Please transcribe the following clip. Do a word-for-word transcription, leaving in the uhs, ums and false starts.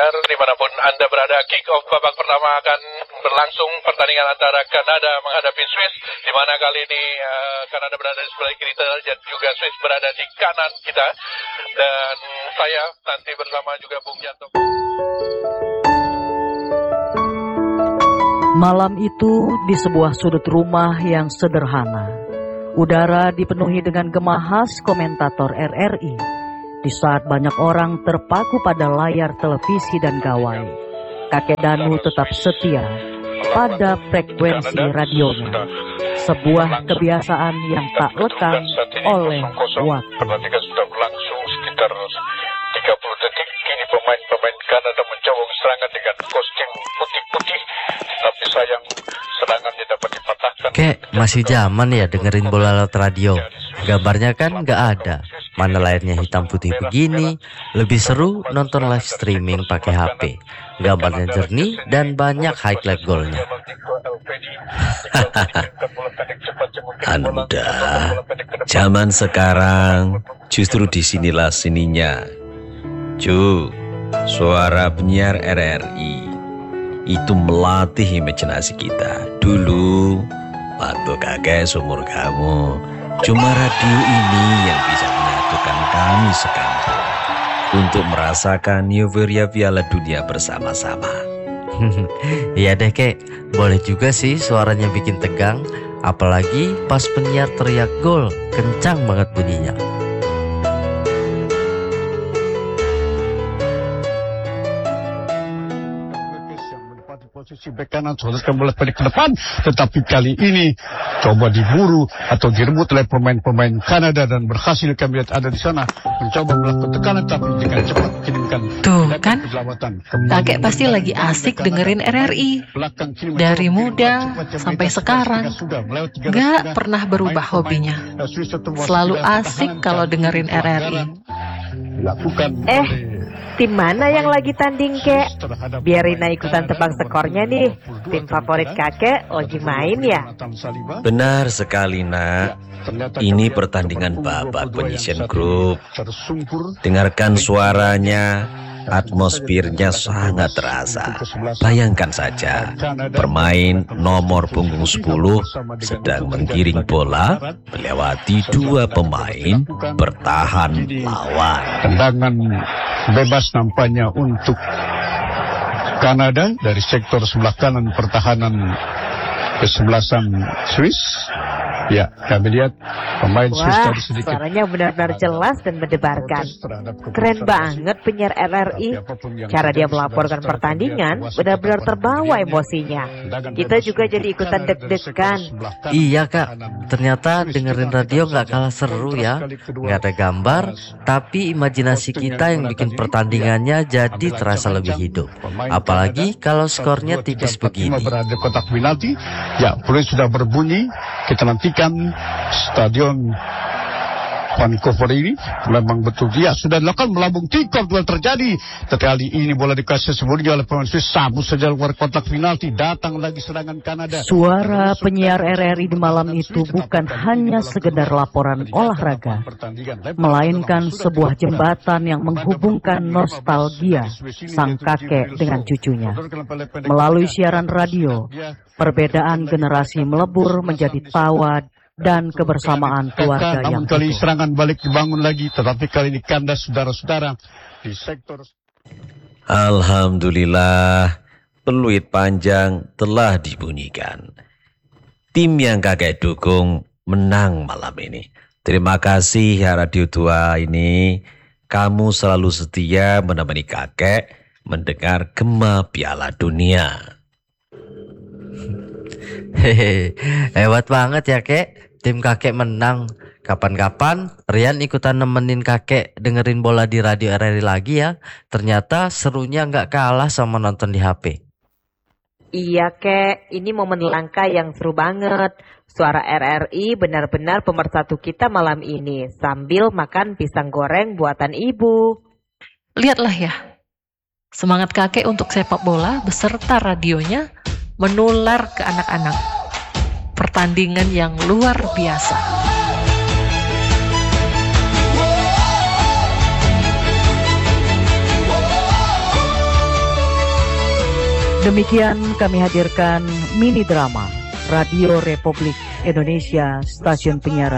pendengar dimanapun Anda berada, kick off babak pertama akan berlangsung pertandingan antara Kanada menghadapi Swiss, di mana kali ini uh, Kanada berada di sebelah kiri kita dan juga Swiss berada di kanan kita, dan saya nanti bersama juga Bung Janto. Malam itu di sebuah sudut rumah yang sederhana, udara dipenuhi dengan gema khas komentator R R I. Di saat banyak orang terpaku pada layar televisi dan gawai, kakek Danu tetap setia pada frekuensi radionya. Sebuah kebiasaan yang tak lekang oleh waktu. Pertandingan sudah berlangsung sekitar tiga puluh detik. Kini pemain-pemain Kanada mencoba serangan dengan kostum putih-putih, tapi sayang serangannya dapat dipatahkan. Kek, masih zaman ya dengerin bola lewat radio. Gambarnya kan nggak ada. Mana layarnya hitam putih begini. Lebih seru nonton live streaming pakai H P. Gambarnya jernih dan banyak highlight golnya. Anda, zaman sekarang justru disinilah sininya. Cu, suara penyiar R R I itu melatih imajinasi kita. Dulu, waktu kakek seumur kamu, cuma radio ini yang bisa menyatukan kami sekampung untuk merasakan euforia Piala Dunia bersama-sama. Iya deh kek, boleh juga sih suaranya bikin tegang. Apalagi pas penyiar teriak gol, kencang banget bunyinya. Posisi bek kanan sodorkan bola pendek ke depan, tetapi kali ini coba diburu atau direbut oleh pemain-pemain Kanada dan berhasil kami lihat ada di sana mencoba melakukan tekanan, tapi dengan cepat kirimkan. Tuh kan, kakek pasti lagi asik dengerin R R I dari muda sampai sekarang. Gak pernah berubah hobinya, selalu asik kalau dengerin R R I. Eh, tim mana yang lagi tanding, kek? Biar Rina ikutan tebak skornya nih. Tim favorit kakek lagi main ya? Benar sekali, nak. Ini pertandingan babak penyisian grup. Dengarkan suaranya, atmosfernya sangat terasa. Bayangkan saja, pemain nomor punggung sepuluh sedang menggiring bola melewati dua pemain bertahan lawan. Tendangan bebas nampaknya untuk Kanada dari sektor sebelah kanan pertahanan kesebelasan Swiss. Ya, kami lihat pemain Wah, Swiss tadi sedikit. Suaranya benar-benar jelas dan mendebarkan. Keren banget penyiar R R I. Cara dia melaporkan pertandingan benar-benar terbawa emosinya. Kita juga jadi ikutan deg-degan. Iya kak, ternyata dengerin radio nggak kalah seru ya. Nggak ada gambar, tapi imajinasi kita yang bikin pertandingannya jadi terasa lebih hidup. Apalagi kalau skornya tipis begini. Berada di kotak penalti, ya peluit sudah berbunyi. Kita nantikan stadion Vancouver ini memang betul dia sudah dilakukan melambung tikor duel terjadi. Kali ini bola dikasih sebelumnya oleh pemain Swiss, sabu saja luar kotak penalti, datang lagi serangan Kanada. Suara penyiar R R I di malam itu bukan hanya sekedar laporan olahraga, melainkan sebuah jembatan yang menghubungkan nostalgia sang kakek dengan cucunya. Melalui siaran radio, perbedaan generasi melebur menjadi tawa dan kebersamaan keluarga yang utuh. Kali serangan balik dibangun lagi, tetapi kali ini kandas saudara-saudara di sektor. Alhamdulillah, peluit panjang telah dibunyikan. Tim yang kakek dukung menang malam ini. Terima kasih ya Radio Tua ini. Kamu selalu setia menemani kakek mendengar gema Piala Dunia. Hehe, hebat banget ya kek. Tim kakek menang. Kapan-kapan Rian ikutan nemenin kakek dengerin bola di radio R R I lagi ya. Ternyata serunya nggak kalah sama nonton di H P. Iya kek, ini momen langka yang seru banget. Suara R R I benar-benar pemersatu kita malam ini sambil makan pisang goreng buatan ibu. Lihatlah ya, semangat kakek untuk sepak bola beserta radionya menular ke anak-anak. Pertandingan yang luar biasa. Demikian kami hadirkan mini drama Radio Republik Indonesia Stasiun Penyiaran